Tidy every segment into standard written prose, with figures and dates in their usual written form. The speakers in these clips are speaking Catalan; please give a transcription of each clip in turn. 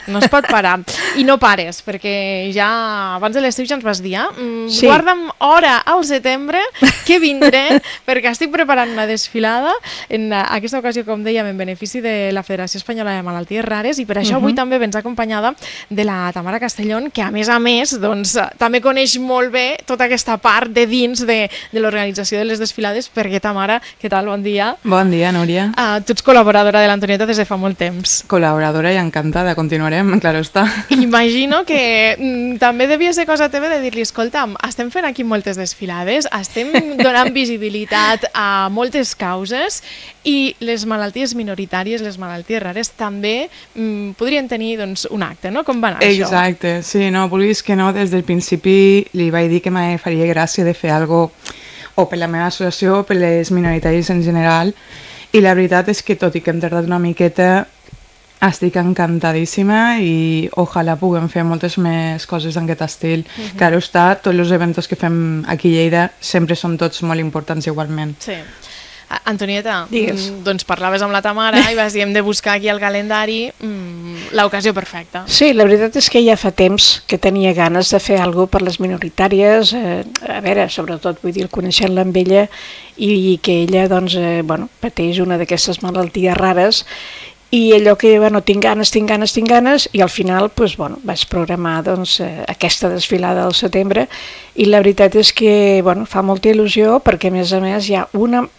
no es pot parar. I no pares, perquè ja abans de l'estiu ja ens vas dir, Sí. guarda'm hora al setembre que vindré perquè estic preparant una desfilada en aquesta ocasió, com dèiem, en benefici de la Federació Espanyola de Malalties Rares, i per això avui també vens acompanyada de la Tamara Castellón, que a més, doncs, també coneix molt bé tota aquesta part de dins de l'organització de les desfilades, perquè Tamara, què tal? Bon dia. Bon dia, Núria. Tu ets col·laboradora de l'Antonieta des de fa molt temps. Col·laboradora i encantada, continuarem, claro està. Imagino que també devia ser cosa teva de dir-li, escolta'm, estem fent aquí moltes desfilades, estem donant visibilitat a moltes causes i les malalties minoritàries, les malalties rares, també podrien tenir doncs, un acte, no? Com va anar això? Exacte, sí, no, vulguis que no, des del principi li vaig dir que me faria gràcia de fer alguna cosa o per la meva associació o per les minoritàries en general, i la veritat és que tot i que hem tardat una miqueta estic encantadíssima i ojalà puguem fer moltes més coses d'aquest estil. Claro està, tots els eventos que fem aquí a Lleida sempre són tots molt importants igualment. Sí. Antonieta, Digues. doncs parlaves amb la Tamara i vas dir hem de buscar aquí al calendari l'ocasió perfecta. Sí, la veritat és que ja fa temps que tenia ganes de fer alguna cosa per les minoritàries, a veure, sobretot vull dir, coneixent-la amb ella i que ella doncs, pateix una d'aquestes malalties rares, i allò que tinc ganes, i al final vaig programar aquesta desfilada al setembre, i la veritat és que fa molta il·lusió perquè a més hi ha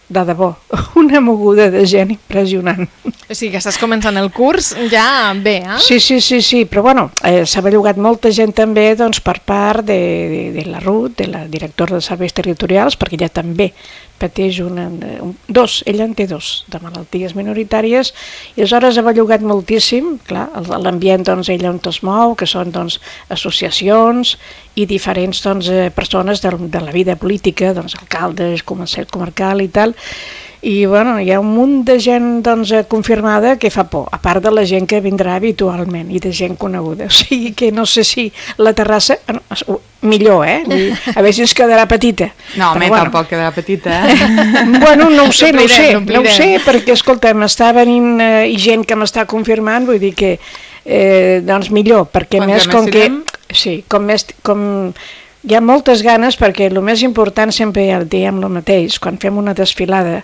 una moguda de gent impressionant. O sigui que estàs començant el curs ja bé, eh? Sí, però s'ha bellugat molta gent també per part de la Ruth, de la directora de serveis territorials, perquè ella també pateix ella en té dos de malalties minoritàries, i aleshores ha bellugat moltíssim, clar, l'ambient ella on es mou, que són associacions i diferents persones de la vida política, alcaldes, consell comarcal i tal, i hi ha un munt de gent confirmada que fa por, a part de la gent que vindrà habitualment i de gent coneguda, o sigui que no sé si la terrassa, millor, a veure si ens quedarà petita. No, a mi tampoc quedarà petita, No ho sé, perquè escolta, m'està venint i gent que m'està confirmant, vull dir que millor, perquè més com que sí, com hi ha moltes ganes, perquè el més important sempre ja diem el mateix, quan fem una desfilada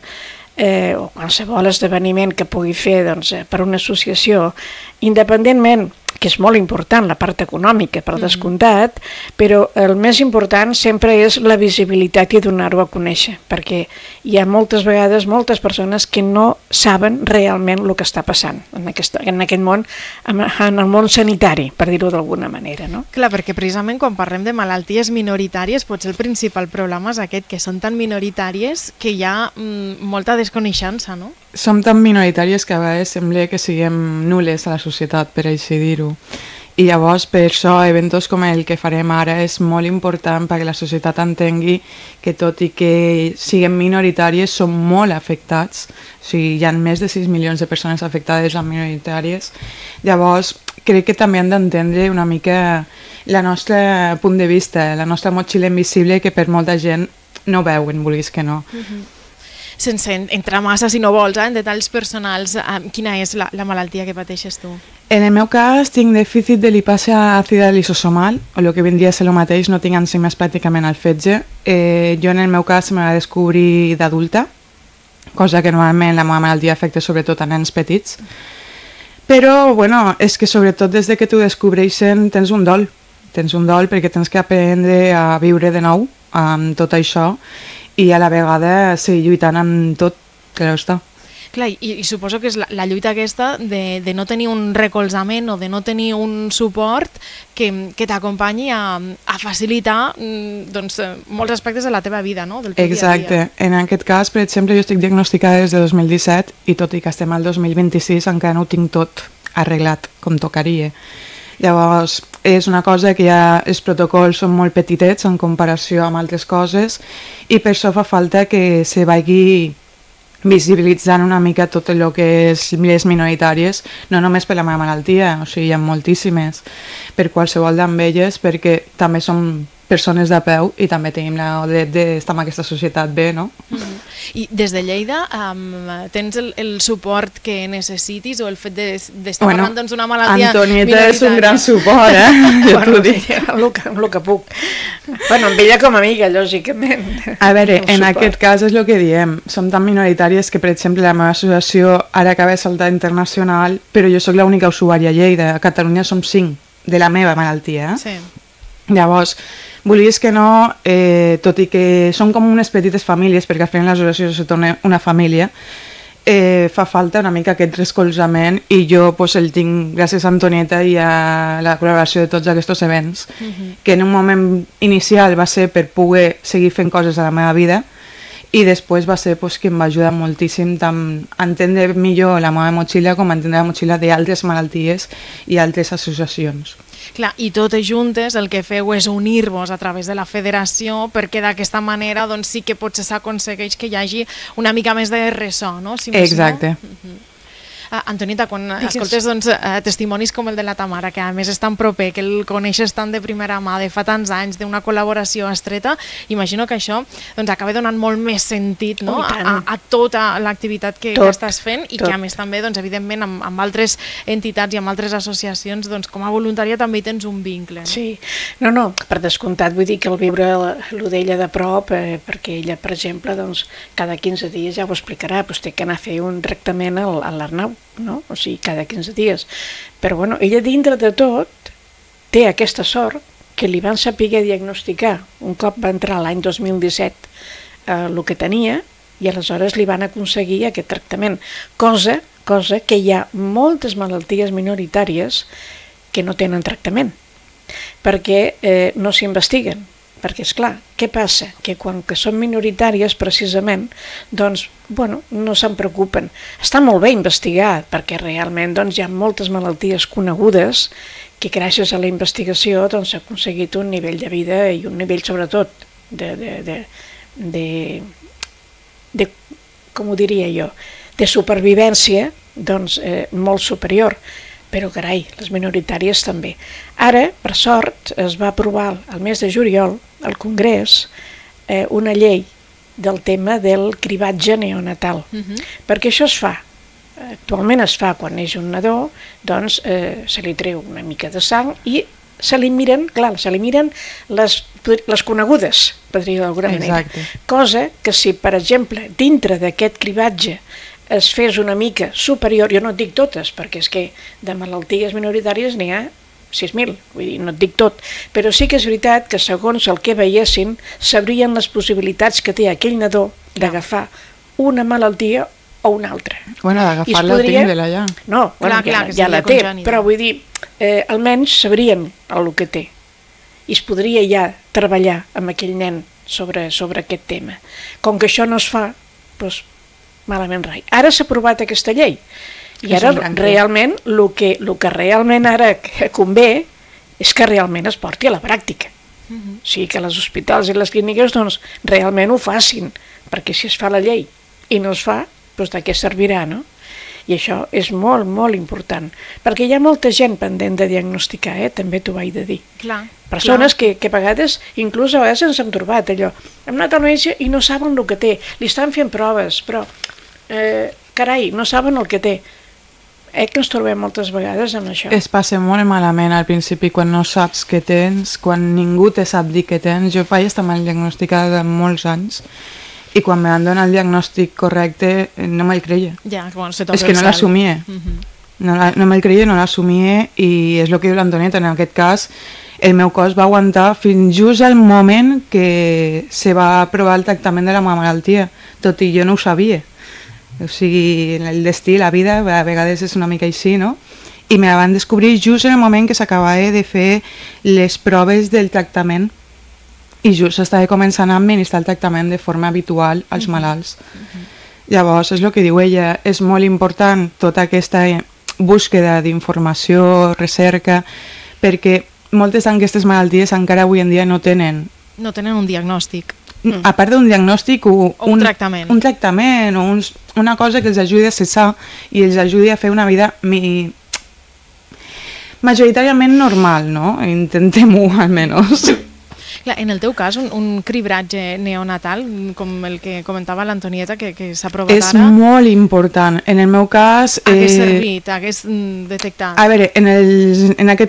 o qualsevol esdeveniment que pugui fer per una associació, independentment, que és molt important la part econòmica, per descomptat, però el més important sempre és la visibilitat i donar-ho a conèixer, perquè hi ha moltes vegades moltes persones que no saben realment el que està passant en aquest món, en el món sanitari, per dir-ho d'alguna manera, no? Clar, perquè precisament quan parlem de malalties minoritàries, potser el principal problema és aquest, que són tan minoritàries que hi ha molta desconeixença, no? Som tan minoritàries que a vegades sembla que siguem nules a la societat, per així dir-ho. I llavors, per això, eventos com el que farem ara és molt important perquè la societat entengui que tot i que siguem minoritàries, som molt afectats. O sigui, hi ha més de 6 milions de persones afectades amb minoritàries. Llavors, crec que també han d'entendre una mica el nostre punt de vista, la nostra motxilla invisible, que per molta gent no veuen, vulguis que no. Sense entrar massa, si no vols, en detalls personals, quina és la malaltia que pateixes tu? En el meu cas tinc dèficit de lipasa àcida lisosomal, o el que vindria a ser el mateix, no tinc enzimes pràcticament al fetge. Jo en el meu cas me va descobrir d'adulta, cosa que normalment la meva malaltia afecta sobretot a nens petits. Però, és que sobretot des que t'ho descobreixen tens un dol perquè tens que aprendre a viure de nou amb tot això, i a la vegada seguir lluitant amb tot, clar està. Clar, i suposo que és la lluita aquesta de no tenir un recolzament o de no tenir un suport que t'acompanyi a facilitar molts aspectes de la teva vida, no? Del teu Exacte. dia a dia. En aquest cas, per exemple, jo estic diagnosticada des de 2017 i tot i que estem al 2026 encara no ho tinc tot arreglat com tocaria. Llavors, és una cosa que ja els protocols són molt petitets en comparació amb altres coses, i per això fa falta que se vagi visibilitzant una mica tot el que és les minoritàries, no només per la meva malaltia, o sigui, hi ha moltíssimes, per qualsevol d'elles, perquè també som persones de peu i també tenim el dret d'estar en aquesta societat bé, no? I des de Lleida tens el suport que necessitis o el fet d'estar parlant d'una malaltia Antonieta minoritària? és un gran suport, jo t'ho dic. Amb el que puc. Bueno, amb ella com a amiga, lògicament. A veure, en aquest cas és el que diem, som tan minoritàries que, per exemple, la meva associació ara acaba de saltar internacional, però jo sóc l'única usuària a Lleida, a Catalunya som 5 de la meva malaltia. Sí. Llavors, volies que no, tot i que són com unes petites famílies, perquè al final l'associació se torna una família, fa falta una mica aquest recolzament i jo el tinc gràcies a Antonieta i a la col·laboració de tots aquests events, que en un moment inicial va ser per poder seguir fent coses a la meva vida i després va ser que em va ajudar moltíssim tant a entendre millor la meva motxilla com a entendre la motxilla d'altres malalties i altres associacions. Clar, i totes juntes el que feu és unir-vos a través de la federació perquè d'aquesta manera doncs, sí que potser s'aconsegueix que hi hagi una mica més de ressò, no? Si exacte. No? Antonieta, quan escoltes testimonis com el de la Tamara, que a més és tan proper, que el coneixes tant de primera mà, de fa tants anys, d'una col·laboració estreta, imagino que això acaba donant molt més sentit a tota l'activitat que estàs fent i que a més també, evidentment, amb altres entitats i amb altres associacions, com a voluntària també hi tens un vincle. Sí, no, per descomptat, vull dir que el viure l'Udella de prop, perquè ella, per exemple, cada 15 dies, ja ho explicarà, té que anar a fer un tractament a l'Arnau, no? O sigui, cada 15 dies. Però bueno, ella dintre de tot té aquesta sort que li van saber diagnosticar un cop va entrar l'any 2017 el que tenia i aleshores li van aconseguir aquest tractament, cosa que hi ha moltes malalties minoritàries que no tenen tractament perquè no s'investiguen. Perquè, esclar, què passa? Que quan són minoritàries, precisament, no se'n preocupen. Està molt bé investigar, perquè realment hi ha moltes malalties conegudes que gràcies a la investigació s'ha aconseguit un nivell de vida i un nivell, sobretot, com ho diria jo, de supervivència, molt superior. Però, carai, les minoritàries també. Ara, per sort, es va aprovar el mes de juliol al Congrés una llei del tema del cribatge neonatal, perquè això es fa. Actualment es fa quan neix un nadó, se li treu una mica de sang i se li miren les conegudes, per dir-ho d'alguna manera. Cosa que si, per exemple, dintre d'aquest cribatge es fes una mica superior, jo no et dic totes, perquè és que de malalties minoritàries n'hi ha 6.000, vull dir, no et dic tot, però sí que és veritat que segons el que veiessin sabrien les possibilitats que té aquell nadó d'agafar una malaltia o una altra. Bueno, d'agafar-la o tindre-la ja. No, ja la té, però vull dir, almenys sabrien el que té i es podria ja treballar amb aquell nen sobre aquest tema. Com que això no es fa, doncs malament rai. Ara s'ha aprovat aquesta llei i ara realment el que realment ara convé és que realment es porti a la pràctica. O sigui que els hospitals i les clíniques realment ho facin, perquè si es fa la llei i no es fa, doncs de què servirà, no? I això és molt, molt important, perquè hi ha molta gent pendent de diagnosticar, també t'ho vaig de dir. Persones que a vegades, inclús a vegades ens hem trobat allò, hem anat al metge i no saben el que té, li estan fent proves, però carai, no saben el que té. Que ens trobem moltes vegades amb això. Es passa molt malament al principi quan no saps què tens, quan ningú te sap dir què tens. Jo vaig estar mal diagnosticada molts anys i quan me van donar el diagnòstic correcte no me'l creia. És que no l'assumia. No me'l creia, no l'assumia i és el que diu l'Antonieta. En aquest cas, el meu cos va aguantar fins just al moment que se va aprovar el tractament de la meva malaltia, tot i jo no ho sabia. O sigui, el destí, la vida, a vegades és una mica així, no? I me la van descobrir just en el moment que s'acabava de fer les proves del tractament i just estava començant a administrar el tractament de forma habitual als malalts. Llavors, és el que diu ella, és molt important tota aquesta búsqueda d'informació, recerca, perquè moltes d'aquestes malalties encara avui en dia no tenen un diagnòstic. A part d'un diagnòstic o un tractament. Un tractament o una cosa que els ajudi a cessar i els ajudi a fer una vida majoritàriament normal, no? Intentem-ho, almenys. Clar, en el teu cas, un cribratge neonatal, com el que comentava l'Antonieta, que s'ha provat és ara... És molt important. En el meu cas... Hagués servit, hagués detectat. A veure, en aquest